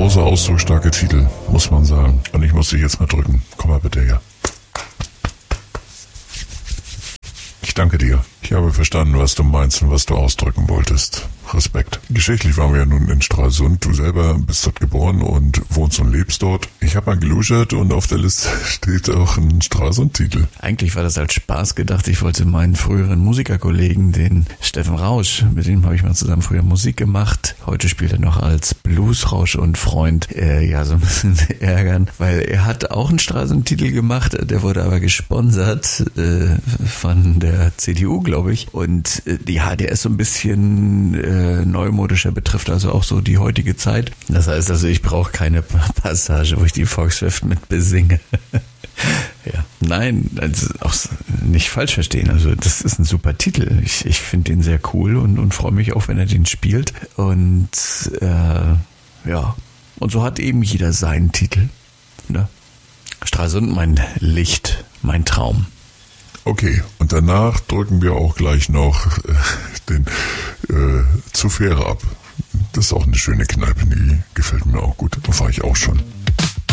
grandiose, ausdrucksstarke Titel, muss man sagen. Und ich muss dich jetzt mal drücken. Komm mal bitte her. Ich danke dir. Ich habe verstanden, was du meinst und was du ausdrücken wolltest. Respekt. Geschichtlich waren wir ja nun in Stralsund. Du selber bist dort geboren und wohnst und lebst dort. Ich habe mal geluschert und auf der Liste steht auch ein Stralsund-Titel. Eigentlich war das als Spaß gedacht. Ich wollte meinen früheren Musikerkollegen, den Steffen Rausch, mit dem habe ich mal zusammen früher Musik gemacht. Heute spielt er noch als Bluesrausch und Freund, so ein bisschen ärgern, weil er hat auch einen Stralsund-Titel gemacht. Der wurde aber gesponsert von der CDU, glaube ich. Und der ist so ein bisschen neumodischer, betrifft also auch so die heutige Zeit. Das heißt also, ich brauche keine Passage, wo ich die Volksschrift mit besinge. Ja, nein, also auch nicht falsch verstehen. Also das ist ein super Titel. Ich finde den sehr cool und freue mich auch, wenn er den spielt. Und und so hat eben jeder seinen Titel. Ne? Stralsund, mein Licht, mein Traum. Okay, und danach drücken wir auch gleich noch den zu Fähre ab. Das ist auch eine schöne Kneipe, die gefällt mir auch gut. Da fahre ich auch schon.